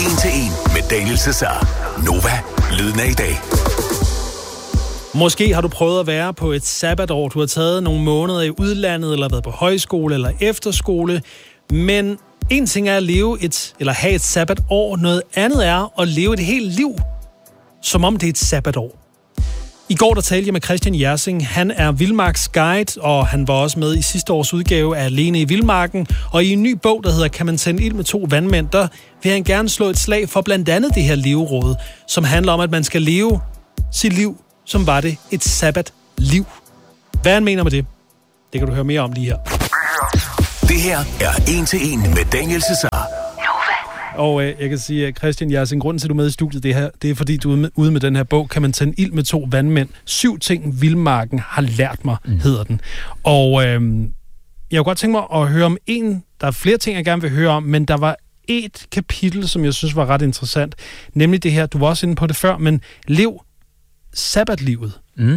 1 til 1 med Daniel Cesar. Nova, lyden af i dag. Måske har du prøvet at være på et sabbatår. Du har taget nogle måneder i udlandet, eller været på højskole eller efterskole. Men en ting er at have et sabbatår. Noget andet er at leve et helt liv, som om det er et sabbatår. I går der talte jeg med Christian Jersing. Han er vildmarksguide, og han var også med i sidste års udgave af Alene i Vildmarken. Og i en ny bog, der hedder Kan man tænde ild med 2 vandmænd, der vil han gerne slå et slag for blandt andet det her leveråd, som handler om, at man skal leve sit liv, som var det et sabbatliv. Hvad han mener med det, det kan du høre mere om lige her. Det her er 1 til 1 med Daniel Cesar. Og jeg kan sige, at Christian Jersing, grunden til, at du er med i studiet, det er fordi, du er ude med den her bog, Kan man tænde ild med 2 vandmænd? 7 ting, vildmarken har lært mig, hedder den. Og jeg kunne godt tænke mig at høre om der er flere ting, jeg gerne vil høre om, men der var et kapitel, som jeg synes var ret interessant, nemlig det her, du var også inde på det før, men lev sabbatlivet.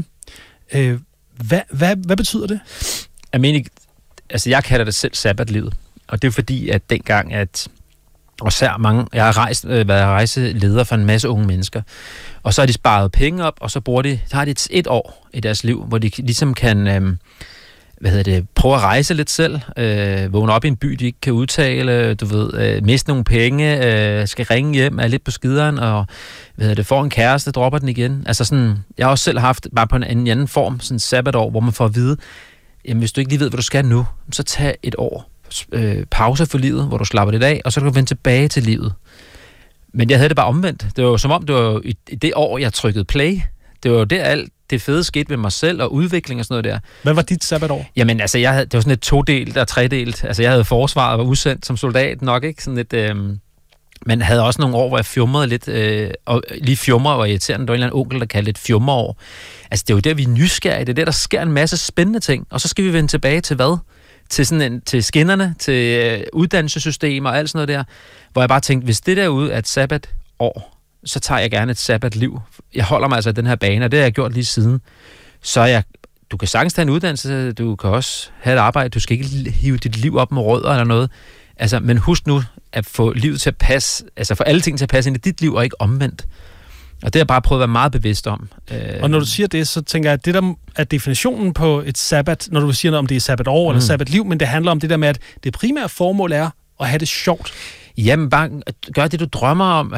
Hvad betyder det? Jeg kalder det selv sabbatlivet, og det er fordi, at dengang, og sær mange, jeg har været rejseleder for en masse unge mennesker, og så har de sparet penge op, og så har de et år i deres liv, hvor de ligesom kan prøve at rejse lidt selv, vågne op i en by, de ikke kan udtale, miste nogle penge, skal ringe hjem, er lidt på skideren, og får en kæreste, dropper den igen. Altså sådan, jeg har også selv haft, bare på en anden form, sådan en sabbatår, hvor man får at vide, jamen hvis du ikke lige ved, hvad du skal nu, så tag et år pause for livet, hvor du slapper det af, og så kan du vende tilbage til livet. Men jeg havde det bare omvendt. Det var som om, det var i det år, jeg trykkede play. Det var der alt det fede skete med mig selv, og udvikling og sådan noget der. Hvad var dit sabbatår? Jamen, det var sådan et 2-delt og 3-delt. Altså, jeg havde forsvaret og var udsendt som soldat nok, ikke? Sådan lidt, men havde også nogle år, hvor jeg fjumrede lidt, og lige fjumre var irriterende. Der var en eller anden onkel, der kaldte det et fjumreår. Altså, det er jo der, vi er nysgerrige. Det er der, der sker en masse spændende ting. Og så skal vi vende tilbage til hvad? Til skinnerne, til uddannelsessystemer og alt sådan noget der, hvor jeg bare tænkte, hvis det derude er et sabbatår, så tager jeg gerne et sabbatliv. Jeg holder mig altså i den her bane, og det har jeg gjort lige siden. Så du kan sagtens tage en uddannelse, du kan også have et arbejde, du skal ikke hive dit liv op med rødder eller noget. Altså, men husk nu at få livet til at passe, altså få alle ting til at passe ind i dit liv, og ikke omvendt. Og det har jeg bare prøvet at være meget bevidst om. Og når du siger det, så tænker jeg, at det der er definitionen på et sabbat, når du siger noget om det er sabbatår eller sabbatliv, men det handler om det der med, at det primære formål er at have det sjovt. Jamen, bare gør det, du drømmer om.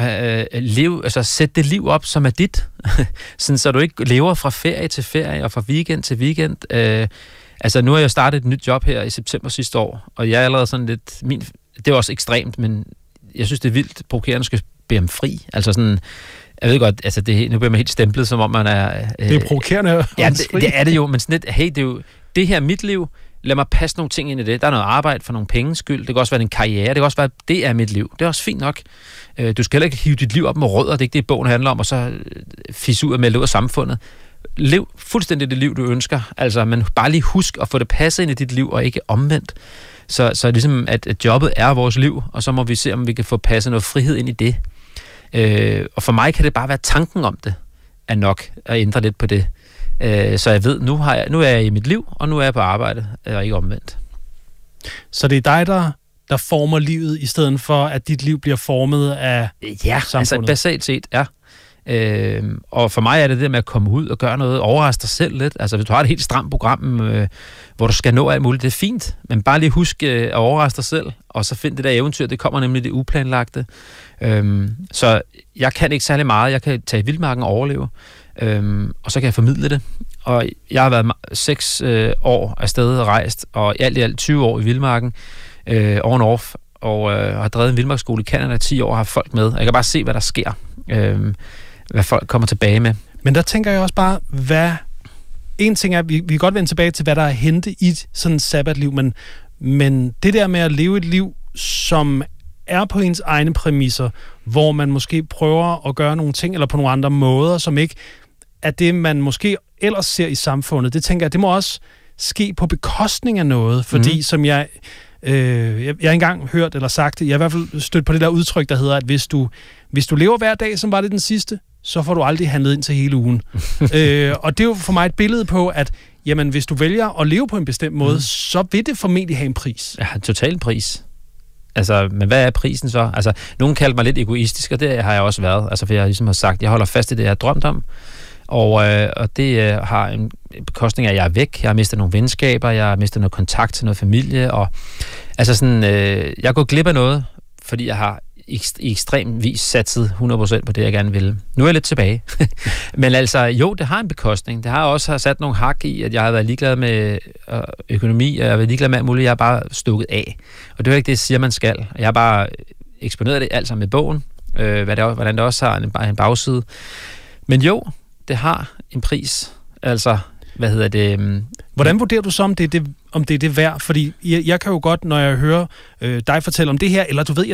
Sæt det liv op, som er dit. Sådan, så du ikke lever fra ferie til ferie og fra weekend til weekend. Nu har jeg startet et nyt job her i september sidste år, og jeg er allerede sådan lidt... det er også ekstremt, men jeg synes, det er vildt provokerende, at skal bede om fri. Altså sådan... Jeg ved godt, altså nu bliver man helt stemplet, som om man er... det er provokerende. Ja, det er det jo, men sådan lidt, hey, det her er mit liv, lad mig passe nogle ting ind i det. Der er noget arbejde for nogle penges skyld, det kan også være en karriere, det kan også være, det er mit liv. Det er også fint nok. Du skal heller ikke hive dit liv op med rødder, det er ikke det, bogen handler om, og så fisse ud og melde ud af samfundet. Lev fuldstændig det liv, du ønsker, altså, men bare lige husk at få det passet ind i dit liv, og ikke omvendt. Så ligesom, at jobbet er vores liv, og så må vi se, om vi kan få passet noget frihed ind i det. Og for mig kan det bare være tanken om det, er nok at ændre lidt på det. Så jeg ved, nu er jeg i mit liv, og nu er jeg på arbejde, og ikke omvendt. Så det er dig, der former livet, i stedet for, at dit liv bliver formet af samfundet? Altså basalt set, ja. Og for mig er det det med at komme ud og gøre noget, overraske dig selv lidt. Altså hvis du har et helt stramt program, hvor du skal nå alt muligt, det er fint, men bare lige husk at overraske dig selv, og så find det der eventyr, det kommer nemlig det uplanlagte. Så jeg kan ikke særlig meget. Jeg kan tage i vildmarken og overleve, og så kan jeg formidle det. Og jeg har været 6 år afsted og rejst, og i alt 20 år i vildmarken, on and off, og har drevet en vildmarksskole i Canada 10 år og har folk med. Jeg kan bare se, hvad der sker, hvad folk kommer tilbage med. Men der tænker jeg også bare, en ting er, vi kan godt vende tilbage til, hvad der er hente i sådan et sabbatliv, men det der med at leve et liv, som er på ens egne præmisser, hvor man måske prøver at gøre nogle ting, eller på nogle andre måder, som ikke er det, man måske ellers ser i samfundet. Det tænker jeg, det må også ske på bekostning af noget, fordi som jeg har engang hørt eller sagt det, jeg har i hvert fald stødt på det der udtryk, der hedder, at hvis du lever hver dag, som var det den sidste, så får du aldrig handlet ind til hele ugen. Og det er jo for mig et billede på, at jamen, hvis du vælger at leve på en bestemt måde, så vil det formentlig have en pris. Ja, en total pris. Altså, men hvad er prisen så? Altså, nogen kaldte mig lidt egoistisk, og det har jeg også været. Altså, for jeg ligesom har sagt, jeg holder fast i det, jeg har drømt om. Og det har en bekostning af, at jeg er væk. Jeg har mistet nogle venskaber, jeg har mistet noget kontakt til noget familie. Og, altså sådan, jeg er gået glip af noget, fordi jeg har i ekstrem vis satset 100% på det, jeg gerne ville. Nu er jeg lidt tilbage. Men altså, jo, det har en bekostning. Det har også sat nogle hak i, at jeg har været ligeglad med økonomi, og jeg har været ligeglad med alt muligt. Jeg har bare stukket af. Og det er jo ikke det, jeg siger, man skal. Jeg har bare eksponeret det alt sammen med bogen, hvordan det også har en bagside. Men jo, det har en pris. Altså, Hvordan vurderer du så, om det er det værd? Fordi jeg kan jo godt, når jeg hører dig fortælle om det her, eller du ved,